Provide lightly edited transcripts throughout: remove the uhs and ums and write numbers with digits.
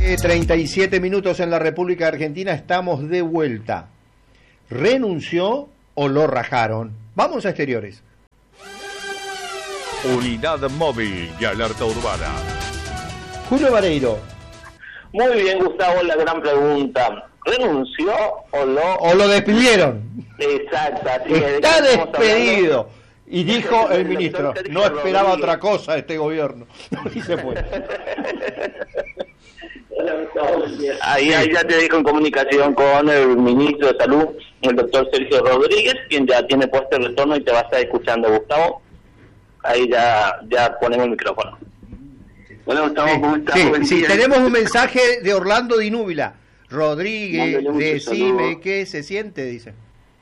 37 minutos en la República Argentina, estamos de vuelta. ¿Renunció o lo rajaron? Vamos a exteriores. Unidad móvil y alerta urbana. Julio Vareiro. Muy bien, Gustavo, la gran pregunta. ¿Renunció o lo despidieron? Exacto. Así está despedido. Y dijo el ministro, no esperaba otra cosa este gobierno. Y se fue. Ahí ya te dejo en comunicación con el ministro de Salud, el doctor Sergio Rodríguez, quien ya tiene puesto el retorno y te va a estar escuchando, Gustavo. Ahí ya ponemos el micrófono. Hola, Gustavo, ¿cómo estás? Sí, tenemos un mensaje de Orlando Dinúbila. Rodríguez, decime qué se siente, dice.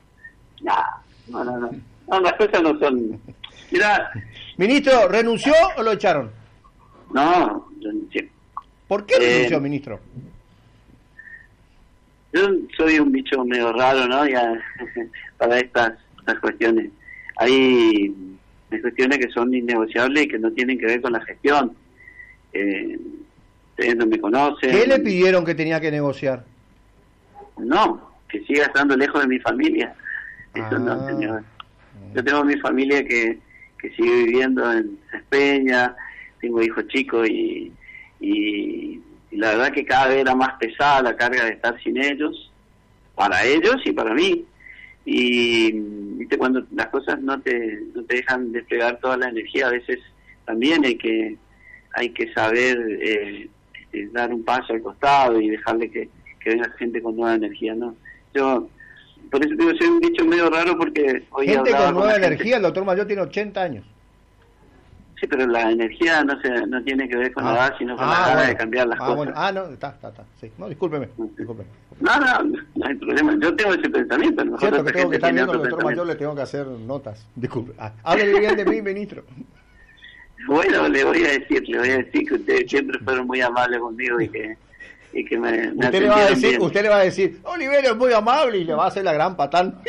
No, las cosas no son... Mirá. Ministro, ¿renunció o lo echaron? No, renuncié. ¿Por qué renunció, ministro? Yo soy un bicho medio raro, ¿no? Ya, para estas cuestiones. Hay cuestiones que son innegociables y que no tienen que ver con la gestión. Ustedes no me conocen. ¿Qué le pidieron que tenía que negociar? No, que siga estando lejos de mi familia. Eso no, señor. Yo tengo mi familia que sigue viviendo en Espeña, tengo hijos chicos y la verdad que cada vez era más pesada la carga de estar sin ellos, para ellos y para mí. Y ¿viste? Cuando las cosas no te dejan desplegar toda la energía, a veces también hay que saber dar un paso al costado y dejarle que venga gente con nueva energía, ¿no? Yo por eso digo, soy un bicho medio raro porque hoy gente con nueva energía, el doctor Mayor tiene 80 años. Sí, pero la energía no tiene que ver con la edad, sino con la gana de cambiar las cosas. Bueno. No, está. Sí. No, discúlpeme. No hay problema. Yo tengo ese pensamiento. Cierto que tengo que estar viendo al doctor Mayor, le tengo que hacer notas. Disculpe. Háblele bien de mí, ministro. Bueno, le voy a decir que ustedes siempre fueron muy amables conmigo y que me usted le va a decir, Oliverio es muy amable y le va a hacer la gran patán.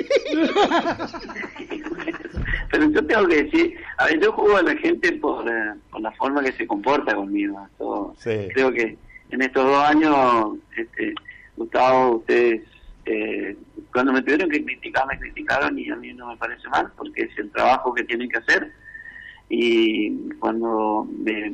Pero yo tengo que decir, a ver, yo juego a la gente por la forma que se comporta conmigo. Creo que en estos 2 años, Gustavo, ustedes cuando me tuvieron que criticar, me criticaron y a mí no me parece mal, porque es el trabajo que tienen que hacer. Y cuando me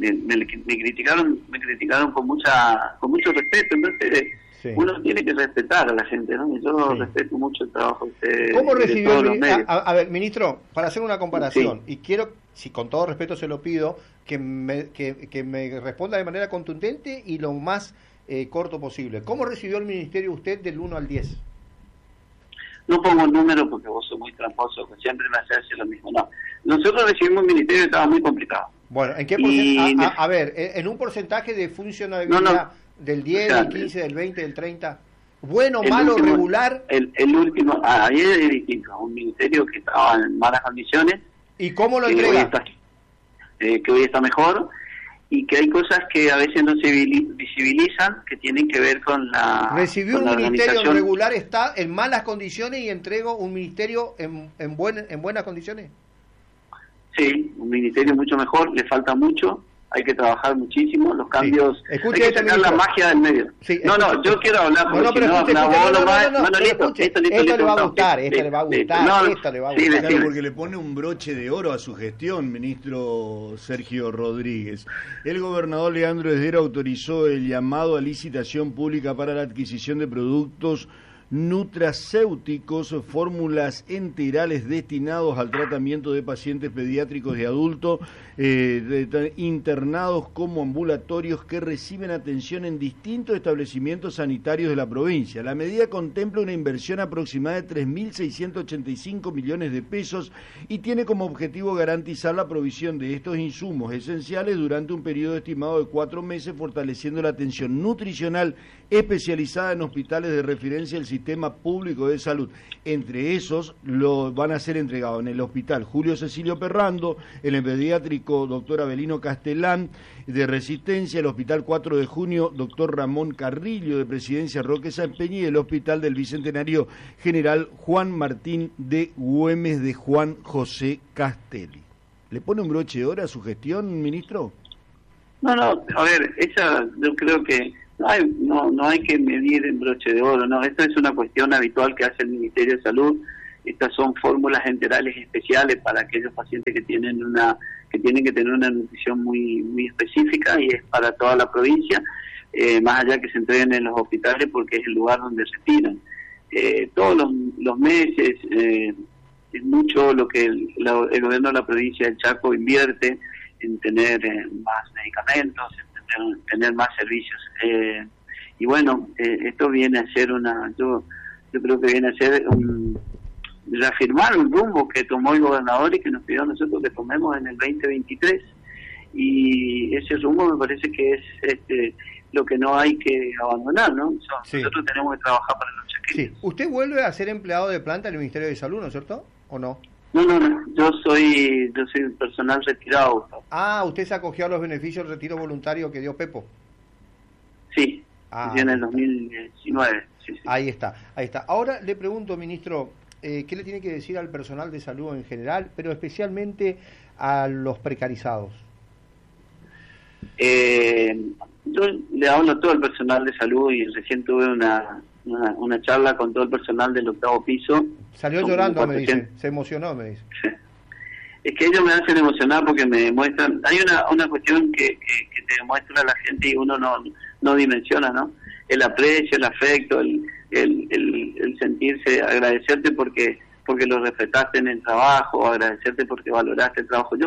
criticaron con mucho respeto. Entonces uno tiene que respetar a la gente, ¿no? Yo respeto mucho el trabajo de ustedes. ¿Cómo recibió a ver, ministro, para hacer una comparación, y quiero, si con todo respeto se lo pido, que me responda de manera contundente y lo más corto posible. ¿Cómo recibió el ministerio usted del 1 al 10? No pongo el número porque vos sos muy tramposo, que siempre me haces lo mismo. No, nosotros recibimos un ministerio que estaba muy complicado. Bueno, ¿en qué porcentaje? A ver, en un porcentaje de funcionalidad del 10, del 15, del 20, del 30, bueno, malo, último, regular. El último, ahí es distinto, un ministerio que estaba en malas condiciones. ¿Y cómo lo entrega? Que hoy está mejor, y que hay cosas que a veces no se visibilizan, que tienen que ver con la Recibió un ministerio regular, está en malas condiciones, y entrego un ministerio en buenas condiciones. Sí, un ministerio mucho mejor, le falta mucho, hay que trabajar muchísimo, los cambios, hay que sacar la magia del medio. Sí, yo quiero hablar porque esto le va a gustar, esto le va a gustar. Porque le pone un broche de oro a su gestión, ministro Sergio Rodríguez. El gobernador Leandro Esdera autorizó el llamado a licitación pública para la adquisición de productos nutracéuticos, fórmulas enterales destinados al tratamiento de pacientes pediátricos y adultos internados como ambulatorios que reciben atención en distintos establecimientos sanitarios de la provincia. La medida contempla una inversión aproximada de 3.685 millones de pesos y tiene como objetivo garantizar la provisión de estos insumos esenciales durante un periodo estimado de 4 meses, fortaleciendo la atención nutricional especializada en hospitales de referencia del sistema público de salud. Entre esos van a ser entregados en el hospital Julio Cecilio Perrando, en el pediátrico doctor Avelino Castelán de Resistencia, el hospital 4 de Junio doctor Ramón Carrillo de Presidencia Roque Sanpeña y el hospital del Bicentenario General Juan Martín de Güemes de Juan José Castelli. ¿Le pone un broche de oro a su gestión, ministro? No, a ver, yo creo que no hay que medir en broche de oro, no, esto es una cuestión habitual que hace el Ministerio de Salud. Estas son fórmulas enterales especiales para aquellos pacientes que tienen que tener una nutrición muy específica, y es para toda la provincia, más allá que se entreguen en los hospitales porque es el lugar donde retiran. Todos los meses es mucho lo que el gobierno de la provincia del Chaco invierte en tener más medicamentos, en tener más servicios. Y bueno, esto viene a ser yo creo que viene a ser reafirmar un rumbo que tomó el gobernador y que nos pidió a nosotros que tomemos en el 2023, y ese rumbo me parece que es lo que no hay que abandonar, ¿no? Sí. Nosotros tenemos que trabajar para los chaqueños. Sí. ¿Usted vuelve a ser empleado de planta del Ministerio de Salud, ¿no es cierto? ¿O no? No, yo soy personal retirado, Gustavo. ¿Usted se acogió a los beneficios del retiro voluntario que dio Pepo? Sí, en el 2019. Sí. Ahí está. Ahora le pregunto, ministro, ¿qué le tiene que decir al personal de salud en general, pero especialmente a los precarizados? Yo le hablo a todo el personal de salud, y recién tuve una charla con todo el personal del 8º piso. Salió llorando, me dice, se emocionó, me dice. Sí. Es que ellos me hacen emocionar porque me demuestran, hay una cuestión que te demuestra a la gente y uno no dimensiona, ¿no? El aprecio, el afecto, el sentirse, agradecerte porque lo respetaste en el trabajo, agradecerte porque valoraste el trabajo.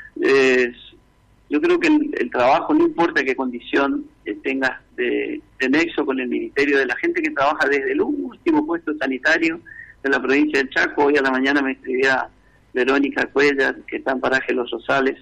Yo creo que el trabajo, no importa qué condición tengas de nexo con el ministerio, de la gente que trabaja desde el último puesto sanitario de la provincia del Chaco. Hoy a la mañana me escribía Verónica Cuellar, que está en Paraje Los Rosales,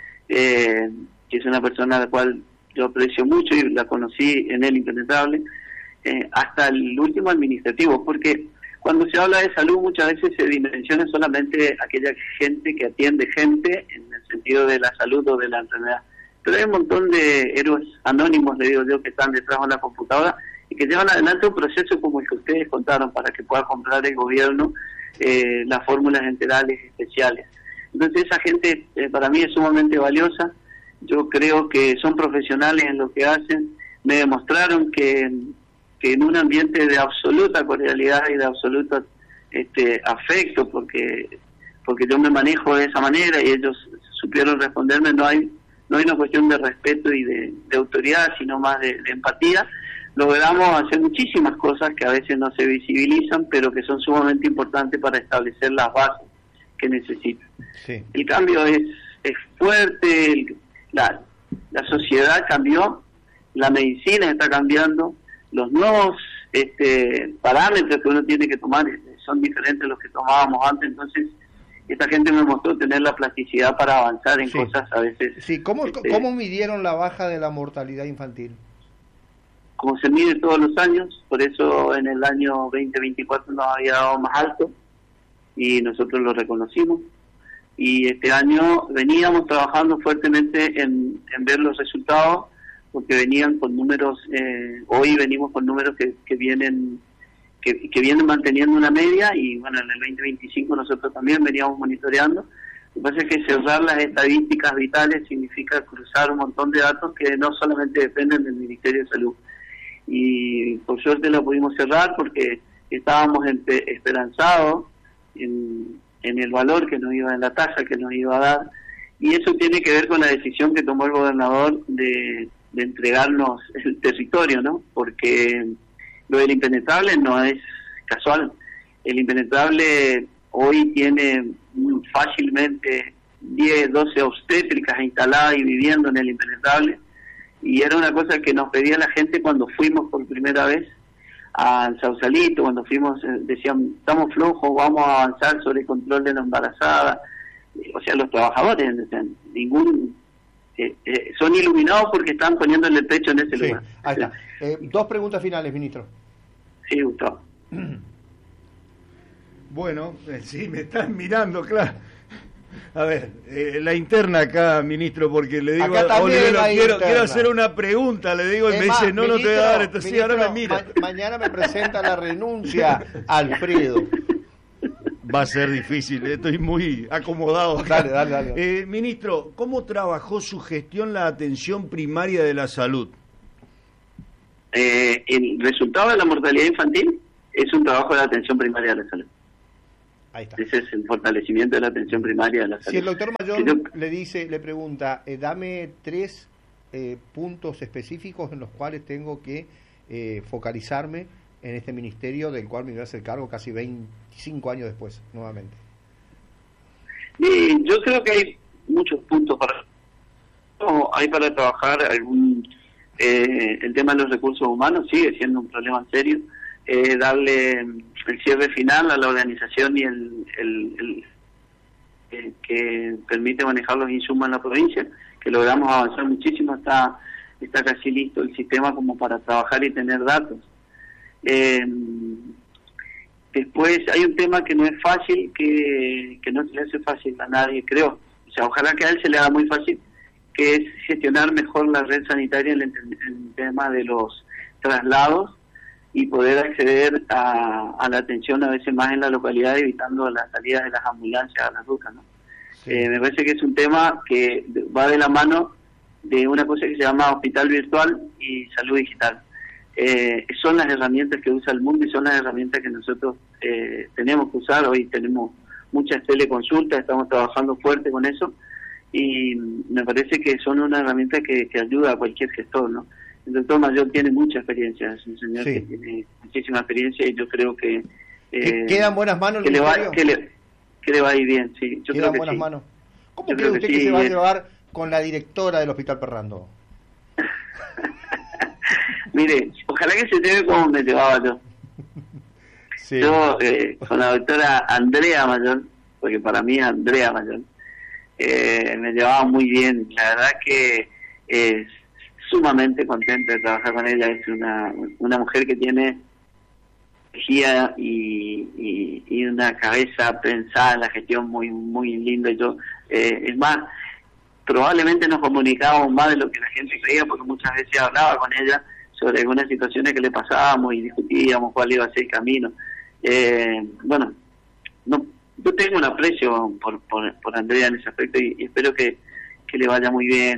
que es una persona a la cual yo aprecio mucho y la conocí en El Impenetrable, hasta el último administrativo, porque cuando se habla de salud muchas veces se dimensiona solamente aquella gente que atiende gente en el sentido de la salud o de la enfermedad, pero hay un montón de héroes anónimos, le digo yo, que están detrás de la computadora y que llevan adelante un proceso como el que ustedes contaron para que pueda comprar el gobierno las fórmulas enterales especiales. Entonces esa gente para mí es sumamente valiosa. Yo creo que son profesionales en lo que hacen. Me demostraron que en un ambiente de absoluta cordialidad y de absoluto afecto, porque yo me manejo de esa manera y ellos supieron responderme, no hay una cuestión de respeto y de autoridad, sino más de empatía. Logramos hacer muchísimas cosas que a veces no se visibilizan, pero que son sumamente importantes para establecer las bases que necesitan. Sí. El cambio es fuerte, la sociedad cambió, la medicina está cambiando, los nuevos parámetros que uno tiene que tomar son diferentes a los que tomábamos antes. Entonces esta gente me mostró tener la plasticidad para avanzar en cosas a veces. Sí, ¿cómo midieron la baja de la mortalidad infantil? Como se mide todos los años, por eso en el año 2024 nos había dado más alto y nosotros lo reconocimos. Y este año veníamos trabajando fuertemente en ver los resultados, porque venían con números, hoy venimos con números que vienen manteniendo una media, y bueno, en el 2025 nosotros también veníamos monitoreando. Lo que pasa es que cerrar las estadísticas vitales significa cruzar un montón de datos que no solamente dependen del Ministerio de Salud. Y por suerte lo pudimos cerrar porque estábamos esperanzados en el valor que nos iba, en la tasa que nos iba a dar, y eso tiene que ver con la decisión que tomó el gobernador de entregarnos el territorio, ¿no? Porque lo del Impenetrable no es casual. El Impenetrable hoy tiene fácilmente 10, 12 obstétricas instaladas y viviendo en el Impenetrable, y era una cosa que nos pedía la gente cuando fuimos por primera vez al Sausalito, cuando fuimos, decían, estamos flojos, vamos a avanzar sobre el control de la embarazada. O sea, los trabajadores, son iluminados porque están poniéndole el pecho en ese lugar. Ahí está. Dos preguntas finales, ministro. Sí, Gustavo. Bueno, sí, me están mirando, claro. A ver, la interna acá, ministro, porque le digo a Olivero, quiero hacer una pregunta, le digo, y me dice, no te voy a dar esto, sí, ahora me mira. Mañana me presenta la renuncia, Alfredo. Va a ser difícil, estoy muy acomodado acá. Dale. Ministro, ¿cómo trabajó su gestión la atención primaria de la salud? el resultado de la mortalidad infantil es un trabajo de la atención primaria de la salud. Ahí está. Ese es el fortalecimiento de la atención primaria de la salud. Si el doctor Mayol le pregunta, dame 3 puntos específicos en los cuales tengo que focalizarme en este ministerio del cual me voy a hacer cargo casi 25 años después, nuevamente. Yo creo que hay muchos puntos para trabajar. El tema de los recursos humanos sigue siendo un problema serio. Darle el cierre final a la organización y el que permite manejar los insumos en la provincia, que logramos avanzar muchísimo. Está casi listo el sistema como para trabajar y tener datos. Después hay un tema que no es fácil, que no se le hace fácil a nadie, creo. O sea, ojalá que a él se le haga muy fácil, que es gestionar mejor la red sanitaria en el tema de los traslados y poder acceder a la atención a veces más en la localidad, evitando las salidas de las ambulancias a las rutas, ¿no? Sí. Me parece que es un tema que va de la mano de una cosa que se llama hospital virtual y salud digital. Son las herramientas que usa el mundo y son las herramientas que nosotros tenemos que usar. Hoy tenemos muchas teleconsultas, estamos trabajando fuerte con eso y me parece que son una herramienta que ayuda a cualquier gestor, ¿no? El doctor Mayol tiene mucha experiencia, es un señor que tiene muchísima experiencia y yo creo que ¿queda en buenas manos que le va a ir bien, sí. Yo queda creo en buenas sí. manos. ¿Cómo cree usted que se va a llevar con la directora del Hospital Perrando? Mire, ojalá que se lleve como me llevaba yo. Sí. Yo con la doctora Andrea Mayol, porque para mí Andrea Mayol, me llevaba muy bien. La verdad que es sumamente contenta de trabajar con ella. Es una mujer que tiene energía y una cabeza pensada en la gestión muy muy linda. Yo es más, probablemente nos comunicábamos más de lo que la gente creía, porque muchas veces hablaba con ella sobre algunas situaciones que le pasábamos y discutíamos cuál iba a ser el camino. Bueno, yo tengo un aprecio por Andrea en ese aspecto y espero que le vaya muy bien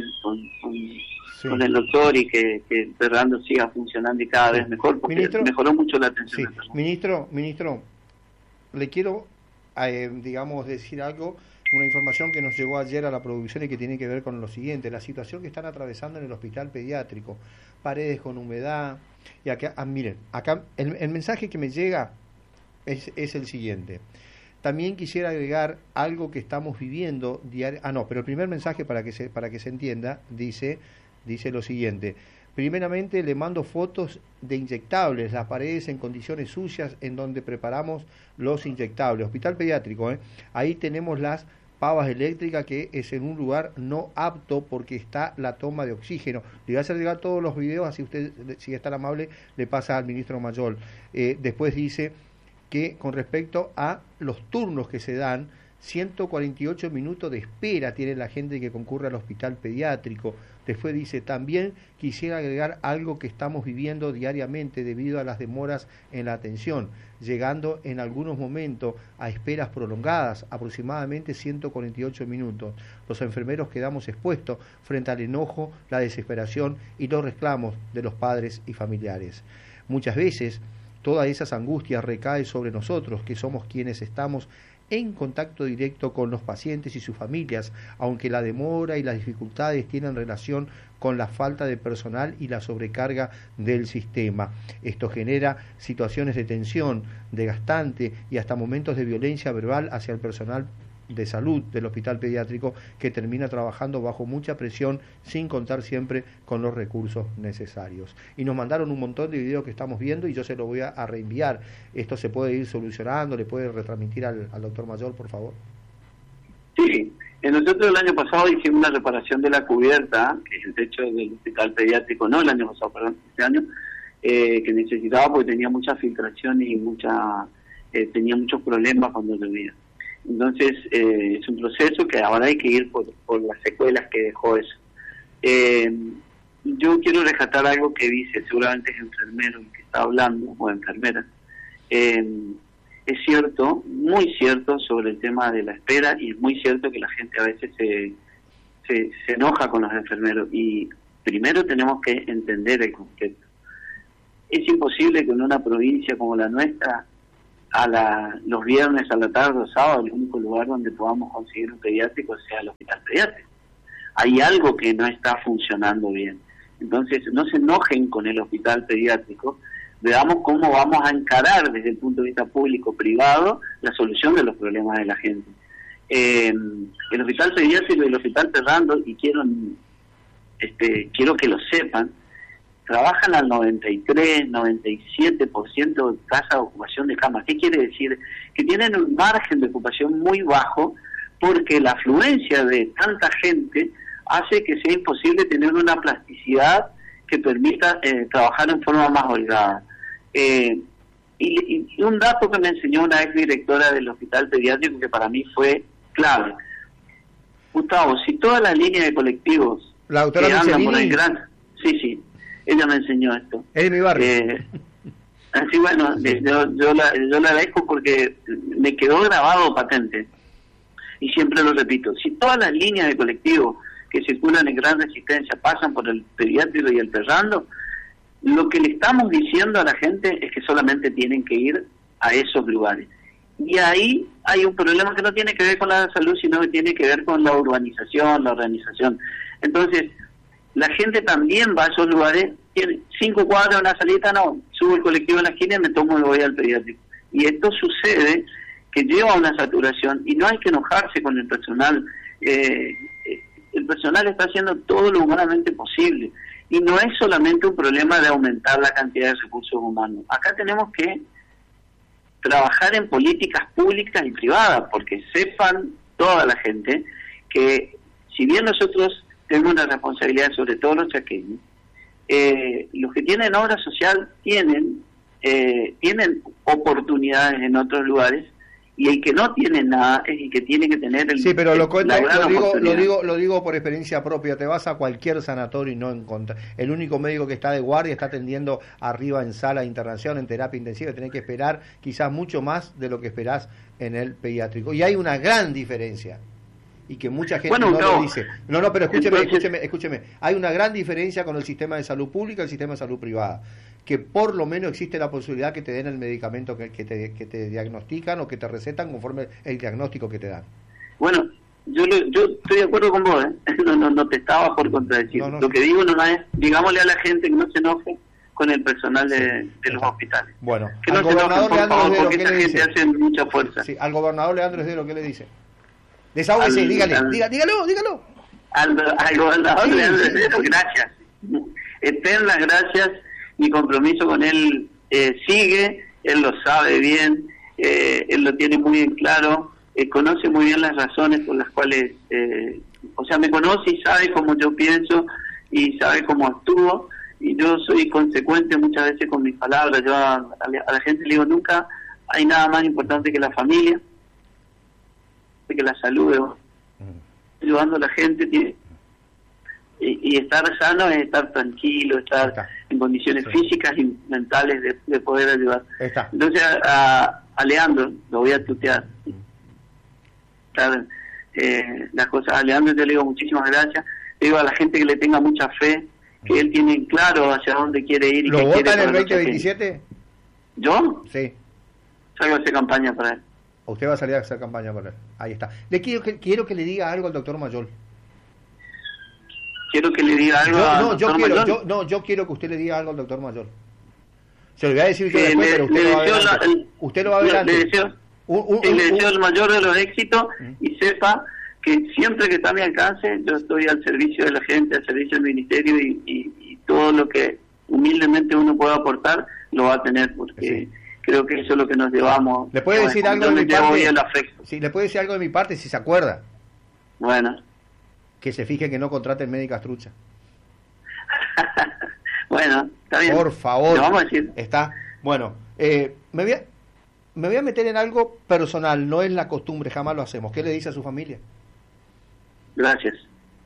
con el doctor y que Fernando siga funcionando y cada vez mejor, porque ministro, mejoró mucho la atención. Sí. Ministro, le quiero, digamos, decir algo, una información que nos llegó ayer a la producción y que tiene que ver con lo siguiente: la situación que están atravesando en el hospital pediátrico, paredes con humedad, y acá, miren, acá el mensaje que me llega es el siguiente. También quisiera agregar algo que estamos viviendo diario. Pero el primer mensaje para que se entienda dice lo siguiente: primeramente le mando fotos de inyectables, las paredes en condiciones sucias en donde preparamos los inyectables. Hospital pediátrico, ahí tenemos las pavas eléctricas, que es en un lugar no apto porque está la toma de oxígeno. Le voy a hacer llegar todos los videos, así usted, si es tan amable, le pasa al ministro Mayol. Después dice que con respecto a los turnos que se dan, 148 minutos de espera tiene la gente que concurre al hospital pediátrico. Después dice, también quisiera agregar algo que estamos viviendo diariamente debido a las demoras en la atención, llegando en algunos momentos a esperas prolongadas, aproximadamente 148 minutos. Los enfermeros quedamos expuestos frente al enojo, la desesperación y los reclamos de los padres y familiares. Muchas veces todas esas angustias recaen sobre nosotros, que somos quienes estamos en contacto directo con los pacientes y sus familias, aunque la demora y las dificultades tienen relación con la falta de personal y la sobrecarga del sistema. Esto genera situaciones de tensión, desgastante y hasta momentos de violencia verbal hacia el personal de salud del hospital pediátrico, que termina trabajando bajo mucha presión sin contar siempre con los recursos necesarios. Y nos mandaron un montón de videos que estamos viendo y yo se lo voy a reenviar. Esto se puede ir solucionando, le puede retransmitir al doctor Mayol, por favor. Sí, nosotros el año pasado hicimos una reparación de la cubierta, que es el techo del hospital pediátrico, no el año pasado, perdón, este año, que necesitaba porque tenía mucha filtración y tenía muchos problemas cuando llovía. Entonces es un proceso que ahora hay que ir por las secuelas que dejó eso. Yo quiero rescatar algo que dice, seguramente es enfermero el que está hablando, o enfermera. Es cierto, muy cierto sobre el tema de la espera, y es muy cierto que la gente a veces se enoja con los enfermeros, y primero tenemos que entender el concepto. Es imposible que en una provincia como la nuestra, los viernes a la tarde o sábado, el único lugar donde podamos conseguir un pediátrico sea el hospital pediátrico. Hay algo que no está funcionando bien. Entonces, no se enojen con el hospital pediátrico, veamos cómo vamos a encarar desde el punto de vista público-privado la solución de los problemas de la gente. El hospital pediátrico y el hospital Ferrando, y quiero que lo sepan, trabajan al 93, 97% de tasa de ocupación de camas. ¿Qué quiere decir? Que tienen un margen de ocupación muy bajo porque la afluencia de tanta gente hace que sea imposible tener una plasticidad que permita trabajar en forma más holgada. Y un dato que me enseñó una ex directora del hospital pediátrico que para mí fue clave. Gustavo, si todas las líneas de colectivos la doctora que andan por el Michelini. Sí, ella me enseñó esto. Es de mi barrio. Así bueno, yo la agradezco porque me quedó grabado patente. Y siempre lo repito, si todas las líneas de colectivos que circulan en Gran Resistencia pasan por el pediátrico y el Ferrando, lo que le estamos diciendo a la gente es que solamente tienen que ir a esos lugares. Y ahí hay un problema que no tiene que ver con la salud, sino que tiene que ver con la urbanización, la organización. Entonces, la gente también va a esos lugares, tiene 5 cuadras, una salita, no, subo el colectivo en la esquina y me tomo y voy al pediátrico. Y esto sucede que lleva a una saturación y no hay que enojarse con el personal. El personal está haciendo todo lo humanamente posible. Y no es solamente un problema de aumentar la cantidad de recursos humanos. Acá tenemos que trabajar en políticas públicas y privadas, porque sepan toda la gente que si bien nosotros tenemos una responsabilidad sobre todo los chaqueños, los que tienen obra social tienen oportunidades en otros lugares, y el que no tiene nada es el que tiene que tener sí, pero lo digo por experiencia propia. Te vas a cualquier sanatorio y no encontrar. El único médico que está de guardia está atendiendo arriba en sala de internación, en terapia intensiva. Tenés que esperar quizás mucho más de lo que esperás en el pediátrico. Y hay una gran diferencia. Y que mucha gente no lo dice. No, pero escúcheme. Hay una gran diferencia con el sistema de salud pública y el sistema de salud privada. Que por lo menos existe la posibilidad que te den el medicamento que te diagnostican o que te recetan conforme el diagnóstico que te dan. Bueno, yo estoy de acuerdo con vos, no te estaba por contradecir. No. Lo que digo no es, digámosle a la gente que no se enoje con el personal de los hospitales. Bueno, que no se enojen, por favor, porque esta gente hace mucha fuerza. Sí, al gobernador Leandro Esdero, ¿qué le dice? Desahógese, dígalo. Al gobernador Leandro Esdero, gracias. Eternas gracias. Mi compromiso con él sigue, él lo sabe bien, él lo tiene muy en claro, conoce muy bien las razones por las cuales, me conoce y sabe cómo yo pienso y sabe cómo actúo, y yo soy consecuente muchas veces con mis palabras. Yo a la gente le digo, nunca hay nada más importante que la familia, que la salud. Ayudando a la gente y estar sano es estar tranquilo, estar en condiciones físicas y mentales de poder ayudar. Entonces a Leandro lo voy a tutear. Las cosas a Leandro yo le digo muchísimas gracias. Le digo a la gente que le tenga mucha fe, que él tiene claro hacia dónde quiere ir. ¿Lo vota en el 2027? ¿Yo? Sí. Salgo a hacer campaña para él. Usted va a salir a hacer campaña para él. Ahí está. Quiero que le diga algo al doctor Mayol. Quiero que le diga algo al doctor Mayol. Yo quiero que usted le diga algo al doctor Mayol. Se lo voy a decir yo después, pero usted lo va a ver antes. Le deseo el mayor de los éxitos y sepa que siempre que está a mi alcance yo estoy al servicio de la gente, al servicio del ministerio, y todo lo que humildemente uno pueda aportar lo va a tener, porque creo que eso es lo que nos llevamos. ¿Le puede decir algo de mi parte? Sí, le puede decir algo de mi parte si se acuerda. Bueno. Que se fije que no contraten médicas truchas. Bueno, está bien. Por favor. Lo vamos a decir. Está. Bueno, me voy a meter en algo personal, no es la costumbre, jamás lo hacemos. ¿Qué le dice a su familia? Gracias.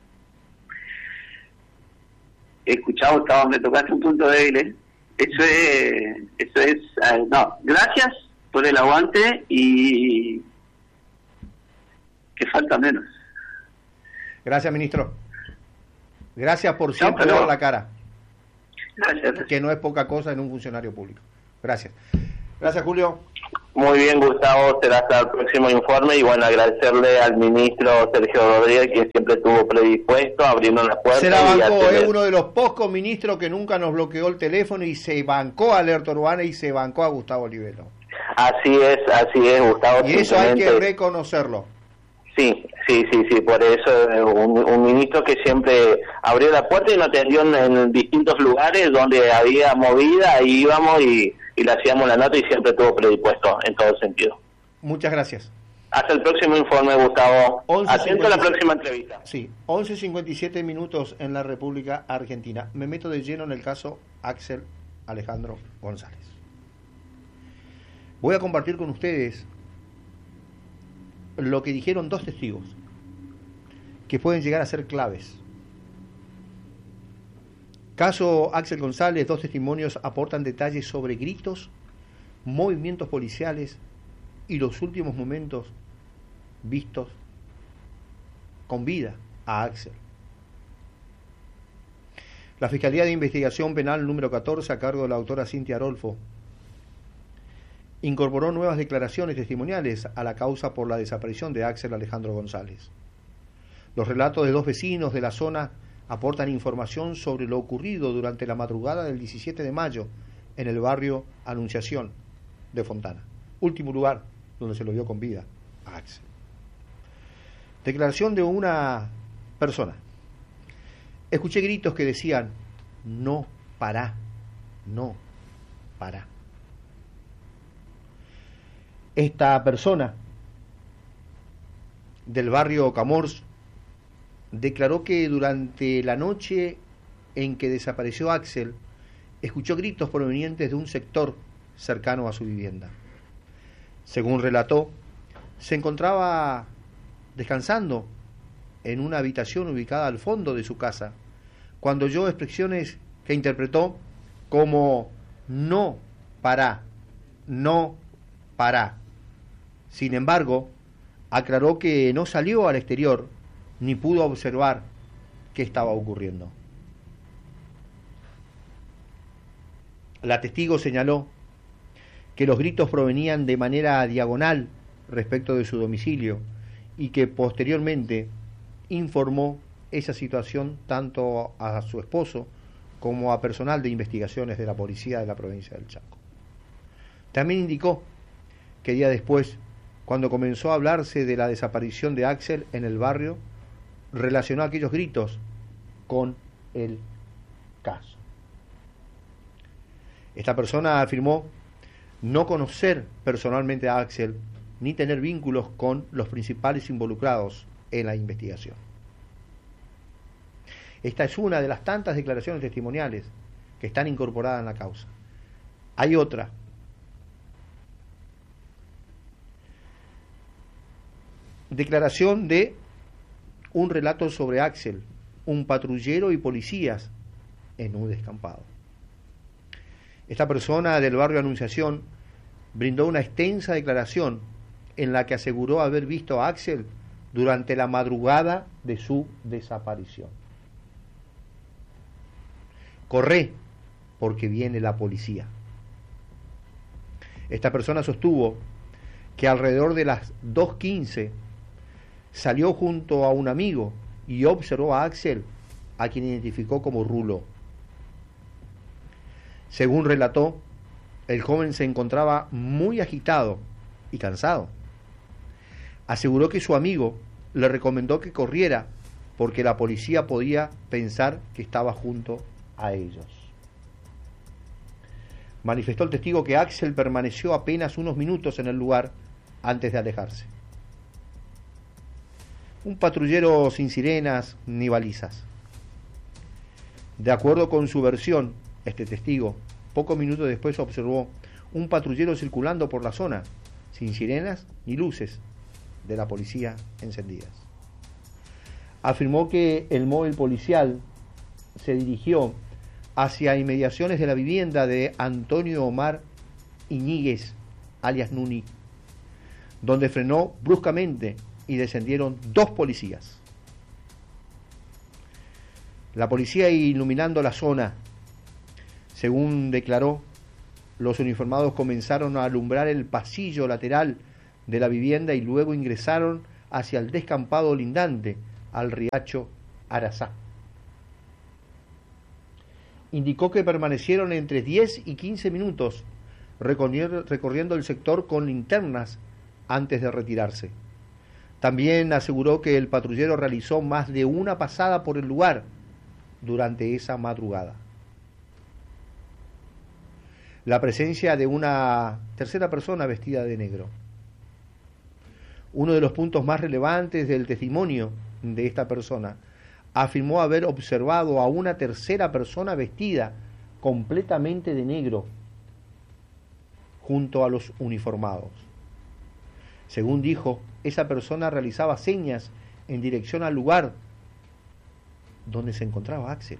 He escuchado, me tocaste un punto débil, Eso es, gracias por el aguante y que falta menos. Gracias, ministro. Gracias por siempre dar la cara. Gracias. Que no es poca cosa en un funcionario público. Gracias. Gracias, Julio. Muy bien, Gustavo, será hasta el próximo informe y bueno, agradecerle al ministro Sergio Rodríguez, quien siempre estuvo predispuesto a abrirnos las puertas. Se la bancó, es uno de los pocos ministros que nunca nos bloqueó el teléfono y se bancó a Alerta Urbana y se bancó a Gustavo Olivero. Así es, Gustavo. Y eso hay que reconocerlo. Sí, por eso un ministro que siempre abrió la puerta y nos atendió en distintos lugares donde había movida, ahí íbamos y le hacíamos la nota y siempre estuvo predispuesto en todo sentido. Muchas gracias. Hasta el próximo informe, Gustavo. Atento a la próxima entrevista. Sí, 11:57 minutos en la República Argentina. Me meto de lleno en el caso Axel Alejandro González. Voy a compartir con ustedes lo que dijeron dos testigos que pueden llegar a ser claves. Caso Axel González, dos testimonios aportan detalles sobre gritos, movimientos policiales y los últimos momentos vistos con vida a Axel. La Fiscalía de Investigación Penal número 14, a cargo de la doctora Cintia Arolfo, incorporó nuevas declaraciones testimoniales a la causa por la desaparición de Axel Alejandro González. Los relatos de dos vecinos de la zona aportan información sobre lo ocurrido durante la madrugada del 17 de mayo en el barrio Anunciación de Fontana, último lugar donde se lo vio con vida a Axel. Declaración de una persona. Escuché gritos que decían: no, pará, no, pará. Esta persona del barrio Camors declaró que durante la noche en que desapareció Axel, escuchó gritos provenientes de un sector cercano a su vivienda. Según relató, se encontraba descansando en una habitación ubicada al fondo de su casa, cuando oyó expresiones que interpretó como no pará, no pará. Sin embargo, aclaró que no salió al exterior ni pudo observar qué estaba ocurriendo. La testigo señaló que los gritos provenían de manera diagonal respecto de su domicilio y que posteriormente informó esa situación tanto a su esposo como a personal de investigaciones de la policía de la provincia del Chaco. También indicó que días después, cuando comenzó a hablarse de la desaparición de Axel en el barrio, relacionó aquellos gritos con el caso. Esta persona afirmó no conocer personalmente a Axel ni tener vínculos con los principales involucrados en la investigación. Esta es una de las tantas declaraciones testimoniales que están incorporadas en la causa. Hay otra. Declaración de un relato sobre Axel, un patrullero y policías en un descampado. Esta persona del barrio Anunciación brindó una extensa declaración en la que aseguró haber visto a Axel durante la madrugada de su desaparición. Corre, porque viene la policía. Esta persona sostuvo que alrededor de las 2:15 salió junto a un amigo y observó a Axel, a quien identificó como Rulo. Según relató, el joven se encontraba muy agitado y cansado. Aseguró que su amigo le recomendó que corriera porque la policía podía pensar que estaba junto a ellos. Manifestó el testigo que Axel permaneció apenas unos minutos en el lugar antes de alejarse. Un patrullero sin sirenas ni balizas. De acuerdo con su versión, este testigo, pocos minutos después observó un patrullero circulando por la zona, sin sirenas ni luces de la policía encendidas. Afirmó que el móvil policial se dirigió hacia inmediaciones de la vivienda de Antonio Omar Iñiguez, alias Nuni, donde frenó bruscamente y descendieron 2 policías. La policía, iluminando la zona, Según declaró, los uniformados comenzaron a alumbrar el pasillo lateral de la vivienda y luego ingresaron hacia el descampado lindante al riacho Arazá. Indicó que permanecieron entre 10 y 15 minutos recorriendo el sector con linternas antes de retirarse. También aseguró que el patrullero realizó más de una pasada por el lugar durante esa madrugada. La presencia de una tercera persona vestida de negro. Uno de los puntos más relevantes del testimonio de esta persona afirmó haber observado a una tercera persona vestida completamente de negro junto a los uniformados. Según dijo, esa persona realizaba señas en dirección al lugar donde se encontraba Axel.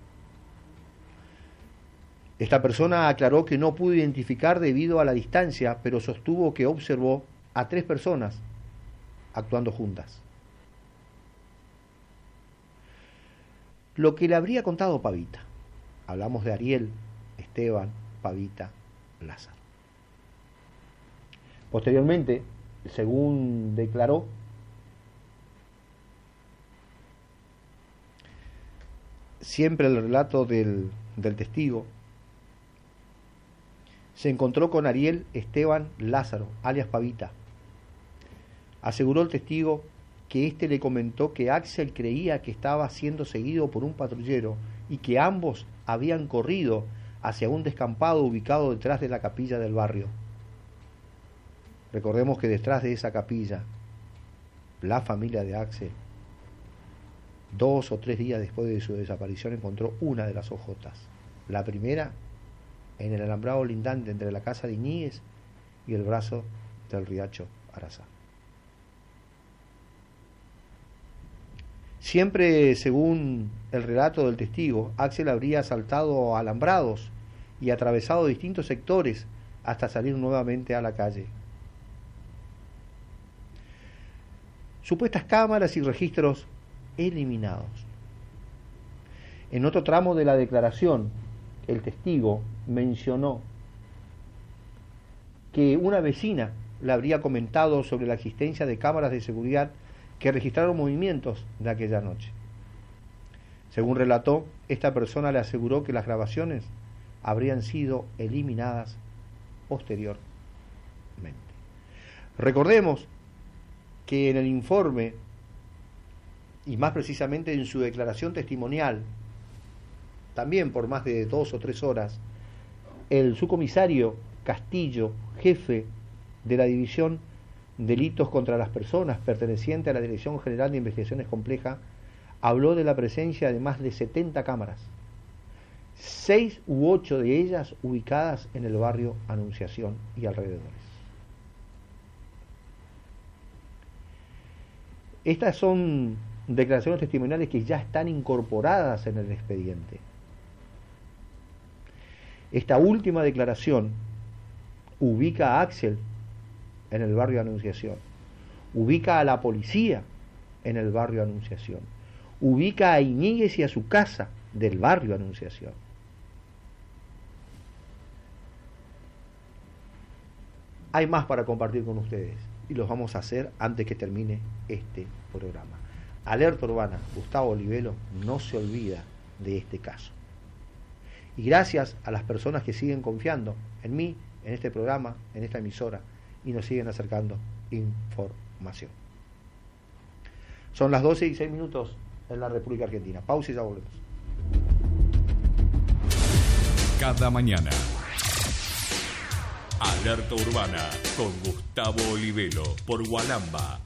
Esta persona aclaró que no pudo identificar debido a la distancia, pero sostuvo que observó a 3 personas actuando juntas. Lo que le habría contado Pavita. Hablamos de Ariel, Esteban, Pavita, Lázaro. Posteriormente, según declaró, siempre el relato del testigo, se encontró con Ariel Esteban Lázaro, alias Pavita. Aseguró el testigo que éste le comentó que Axel creía que estaba siendo seguido por un patrullero y que ambos habían corrido hacia un descampado ubicado detrás de la capilla del barrio. Recordemos que detrás de esa capilla, la familia de Axel, 2 o 3 días después de su desaparición, encontró una de las ojotas. La primera en el alambrado lindante entre la casa de Iñiguez y el brazo del riacho Arazá. Siempre, según el relato del testigo, Axel habría saltado alambrados y atravesado distintos sectores hasta salir nuevamente a la calle. Supuestas cámaras y registros eliminados. En otro tramo de la declaración, el testigo mencionó que una vecina le habría comentado sobre la existencia de cámaras de seguridad que registraron movimientos de aquella noche. Según relató, esta persona le aseguró que las grabaciones habrían sido eliminadas posteriormente. Recordemos que en el informe, y más precisamente en su declaración testimonial, también por más de 2 o 3 horas, el subcomisario Castillo, jefe de la División Delitos contra las Personas, perteneciente a la Dirección General de Investigaciones Complejas, habló de la presencia de más de 70 cámaras, 6 u 8 de ellas ubicadas en el barrio Anunciación y alrededores. Estas son declaraciones testimoniales que ya están incorporadas en el expediente. Esta última declaración ubica a Axel en el barrio Anunciación, ubica a la policía en el barrio Anunciación, ubica a Iñiguez y a su casa del barrio Anunciación. Hay más para compartir con ustedes y los vamos a hacer antes que termine este programa. Alerta Urbana, Gustavo Olivelo no se olvida de este caso. Y gracias a las personas que siguen confiando en mí, en este programa, en esta emisora, y nos siguen acercando información. Son las 12:06 en la República Argentina. Pausa y ya volvemos. Cada mañana, Alerta Urbana con Gustavo Olivelo por Gualamba.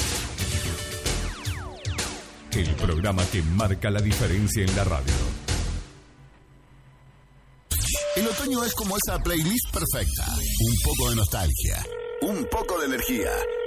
El programa que marca la diferencia en la radio. El otoño es como esa playlist perfecta. Un poco de nostalgia, un poco de energía